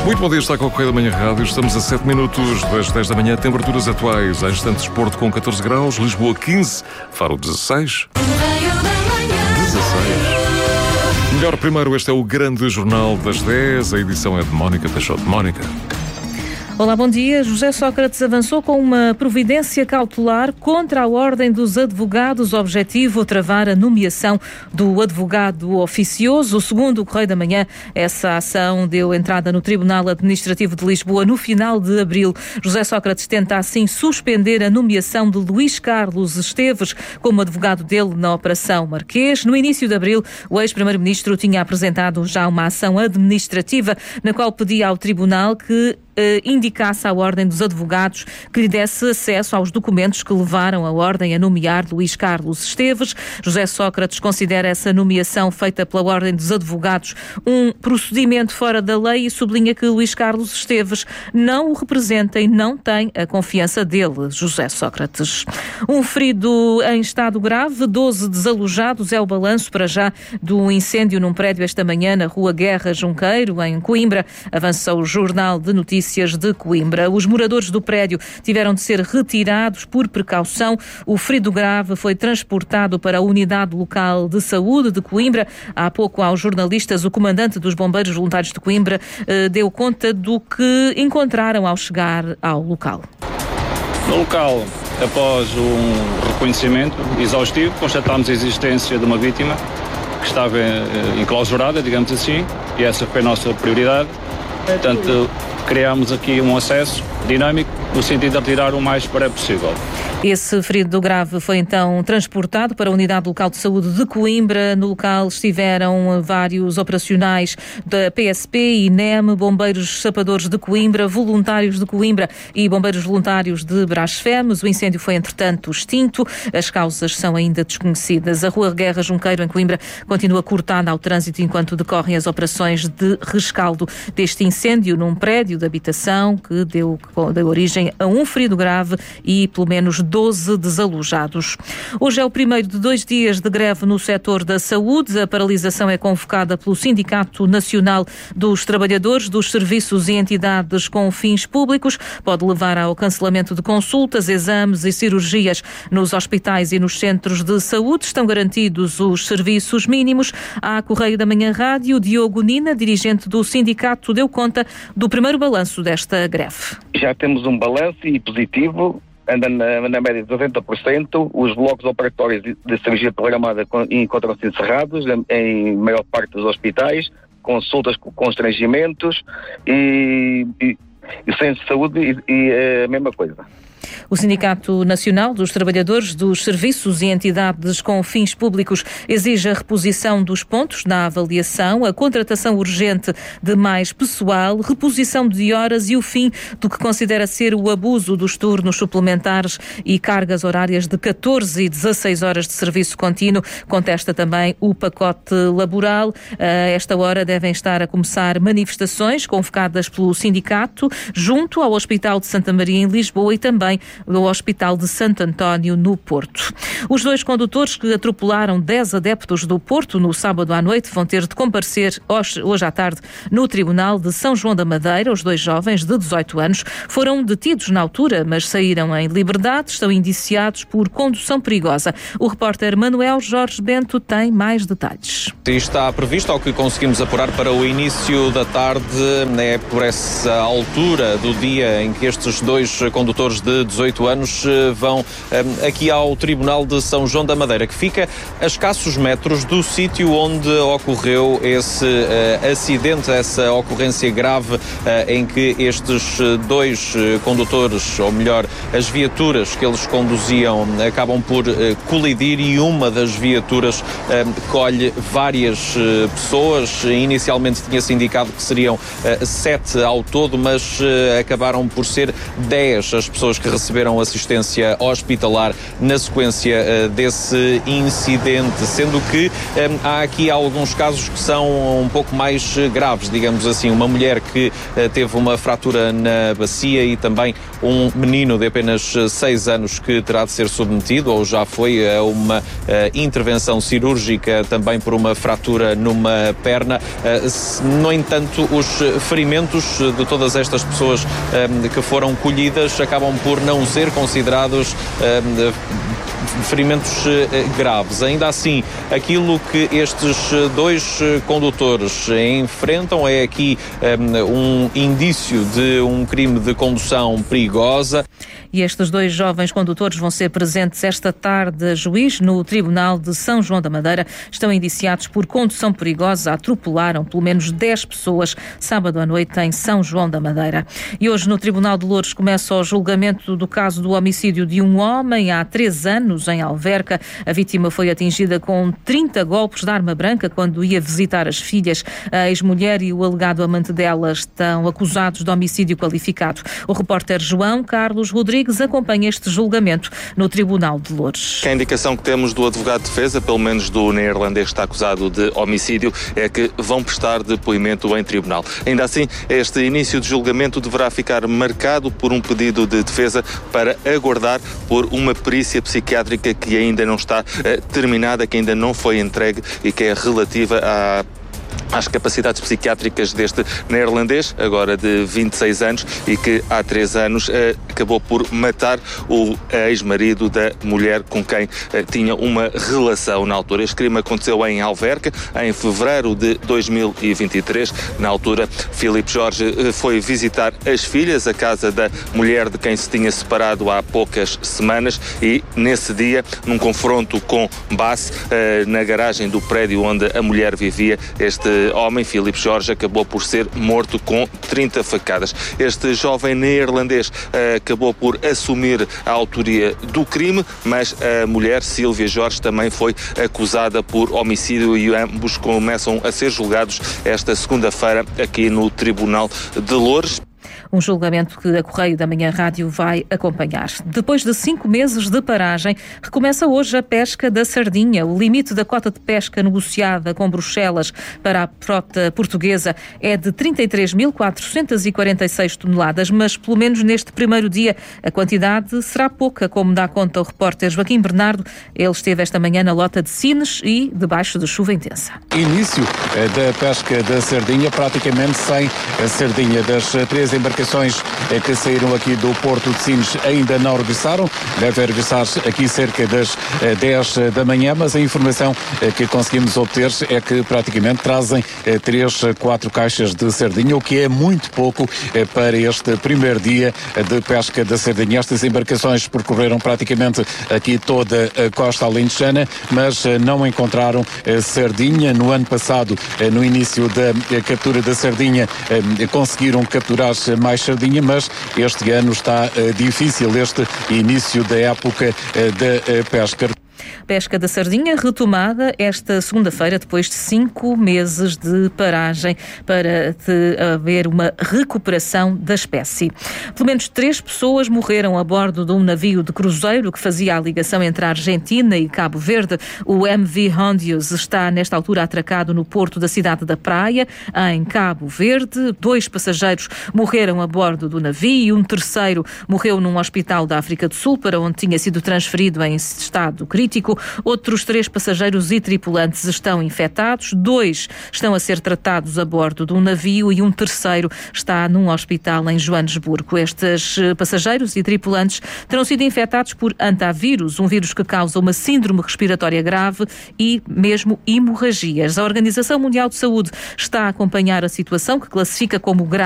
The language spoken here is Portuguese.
Muito bom dia, está com o Correio da Manhã Rádio. Estamos a 7 minutos das 10 da manhã. Temperaturas atuais: há instantes Porto com 14 graus, Lisboa 15, Faro 16. Melhor primeiro, este é o grande jornal das 10. A edição é de Mónica Teixeira. Mónica. Olá, bom dia. José Sócrates avançou com uma providência cautelar contra a Ordem dos Advogados. Objetivo: travar a nomeação do advogado oficioso. Segundo o Correio da Manhã, essa ação deu entrada no Tribunal Administrativo de Lisboa no final de abril. José Sócrates tenta assim suspender a nomeação de Luís Carlos Esteves como advogado dele na Operação Marquês. No início de abril, o ex-primeiro-ministro tinha apresentado já uma ação administrativa na qual pedia ao Tribunal que indicasse à Ordem dos Advogados que lhe desse acesso aos documentos que levaram a Ordem a nomear Luís Carlos Esteves. José Sócrates considera essa nomeação feita pela Ordem dos Advogados um procedimento fora da lei e sublinha que Luís Carlos Esteves não o representa e não tem a confiança dele. José Sócrates. Um ferido em estado grave, 12 desalojados é o balanço para já do incêndio num prédio esta manhã na Rua Guerra Junqueiro, em Coimbra. Avança o Jornal de Notícias de Coimbra. Os moradores do prédio tiveram de ser retirados por precaução. O ferido grave foi transportado para a Unidade Local de Saúde de Coimbra. Há pouco, aos jornalistas, o comandante dos Bombeiros Voluntários de Coimbra deu conta do que encontraram ao chegar ao local. No local, após um reconhecimento exaustivo, constatámos a existência de uma vítima que estava enclausurada, digamos assim, e essa foi a nossa prioridade. Portanto, criámos aqui um acesso dinâmico no sentido de retirar o mais breve possível. Esse ferido grave foi então transportado para a Unidade Local de Saúde de Coimbra. No local estiveram vários operacionais da PSP, INEM, Bombeiros Sapadores de Coimbra, Voluntários de Coimbra e Bombeiros Voluntários de Brasfemes. O incêndio foi, entretanto, extinto. As causas são ainda desconhecidas. A Rua Guerra Junqueiro, em Coimbra, continua cortada ao trânsito enquanto decorrem as operações de rescaldo deste incêndio num prédio de habitação que deu origem a um ferido grave e pelo menos 12 desalojados. Hoje é o primeiro de 2 dias de greve no setor da saúde. A paralisação é convocada pelo Sindicato Nacional dos Trabalhadores dos Serviços e Entidades com fins públicos. Pode levar ao cancelamento de consultas, exames e cirurgias nos hospitais e nos centros de saúde. Estão garantidos os serviços mínimos. À Correio da Manhã Rádio, Diogo Nina, dirigente do sindicato, deu conta do primeiro balanço desta greve. Já temos um balanço positivo, anda na média de 90%. Os blocos operatórios de cirurgia programada encontram-se encerrados em maior parte dos hospitais, consultas com constrangimentos e centros de saúde e a mesma coisa. O Sindicato Nacional dos Trabalhadores dos Serviços e Entidades com fins públicos exige a reposição dos pontos na avaliação, a contratação urgente de mais pessoal, reposição de horas e o fim do que considera ser o abuso dos turnos suplementares e cargas horárias de 14 e 16 horas de serviço contínuo. Contesta também o pacote laboral. A esta hora devem estar a começar manifestações convocadas pelo sindicato junto ao Hospital de Santa Maria em Lisboa e também do Hospital de Santo António, no Porto. Os 2 condutores que atropelaram 10 adeptos do Porto no sábado à noite vão ter de comparecer hoje à tarde no Tribunal de São João da Madeira. Os 2 jovens de 18 anos foram detidos na altura, mas saíram em liberdade. Estão indiciados por condução perigosa. O repórter Manuel Jorge Bento tem mais detalhes. Está previsto, ao que conseguimos apurar, para o início da tarde, é por essa altura do dia em que estes 2 condutores de 18 anos vão aqui ao Tribunal de São João da Madeira, que fica a escassos metros do sítio onde ocorreu esse acidente, essa ocorrência grave em que estes 2 condutores, ou melhor, as viaturas que eles conduziam, acabam por colidir e uma das viaturas colhe várias pessoas. Inicialmente tinha-se indicado que seriam 7 ao todo, mas acabaram por ser 10 as pessoas que receberam receberam assistência hospitalar na sequência desse incidente, sendo que há aqui alguns casos que são um pouco mais graves, digamos assim. Uma mulher que teve uma fratura na bacia e também um menino de apenas 6 anos que terá de ser submetido, ou já foi, a uma intervenção cirúrgica também por uma fratura numa perna. No entanto, os ferimentos de todas estas pessoas que foram colhidas acabam por não ser considerados ferimentos graves. Ainda assim, aquilo que estes dois condutores enfrentam é aqui um indício de um crime de condução perigosa. E estes dois jovens condutores vão ser presentes esta tarde a juiz no Tribunal de São João da Madeira. Estão indiciados por condução perigosa. Atropelaram pelo menos 10 pessoas sábado à noite em São João da Madeira. E hoje no Tribunal de Loures começa o julgamento do caso do homicídio de um homem há 3 anos em Alverca. A vítima foi atingida com 30 golpes de arma branca quando ia visitar as filhas. A ex-mulher e o alegado amante dela estão acusados de homicídio qualificado. O repórter João Carlos Rodrigues acompanha este julgamento no Tribunal de Loures. A indicação que temos do advogado de defesa, pelo menos do neerlandês que está acusado de homicídio, é que vão prestar depoimento em tribunal. Ainda assim, este início de julgamento deverá ficar marcado por um pedido de defesa para aguardar por uma perícia psiquiátrica que ainda não está terminada, que ainda não foi entregue e que é relativa às capacidades psiquiátricas deste neerlandês, agora de 26 anos, e que há 3 anos acabou por matar o ex-marido da mulher com quem tinha uma relação na altura. Este crime aconteceu em Alverca, em fevereiro de 2023. Na altura, Filipe Jorge foi visitar as filhas, a casa da mulher de quem se tinha separado há poucas semanas, e nesse dia, num confronto com Bass, na garagem do prédio onde a mulher vivia, este homem, Filipe Jorge, acabou por ser morto com 30 facadas. Este jovem neerlandês acabou por assumir a autoria do crime, mas a mulher, Sílvia Jorge, também foi acusada por homicídio e ambos começam a ser julgados esta segunda-feira aqui no Tribunal de Loures. Um julgamento que a Correio da Manhã Rádio vai acompanhar. Depois de 5 meses de paragem, recomeça hoje a pesca da sardinha. O limite da cota de pesca negociada com Bruxelas para a frota portuguesa é de 33.446 toneladas, mas pelo menos neste primeiro dia a quantidade será pouca, como dá conta o repórter Joaquim Bernardo. Ele esteve esta manhã na lota de Sines e debaixo de chuva intensa. Início da pesca da sardinha, praticamente sem a sardinha. Das 3 embarcações que saíram aqui do Porto de Sines ainda não regressaram. Deve regressar aqui cerca das 10 da manhã, mas a informação que conseguimos obter é que praticamente trazem 3-4 caixas de sardinha, o que é muito pouco para este primeiro dia de pesca da sardinha. Estas embarcações percorreram praticamente aqui toda a costa alentejana, mas não encontraram sardinha. No ano passado, no início da captura da sardinha, conseguiram capturar mais sardinha, mas este ano está difícil este início da época da pesca. Pesca da sardinha retomada esta segunda-feira, depois de 5 meses de paragem, para haver uma recuperação da espécie. Pelo menos 3 pessoas morreram a bordo de um navio de cruzeiro que fazia a ligação entre a Argentina e Cabo Verde. O MV Hondios está, nesta altura, atracado no porto da cidade da Praia, em Cabo Verde. 2 passageiros morreram a bordo do navio e um terceiro morreu num hospital da África do Sul, para onde tinha sido transferido em estado crítico. Outros 3 passageiros e tripulantes estão infectados, 2 estão a ser tratados a bordo de um navio e um terceiro está num hospital em Joanesburgo. Estes passageiros e tripulantes terão sido infectados por antavírus, um vírus que causa uma síndrome respiratória grave e mesmo hemorragias. A Organização Mundial de Saúde está a acompanhar a situação, que classifica como grave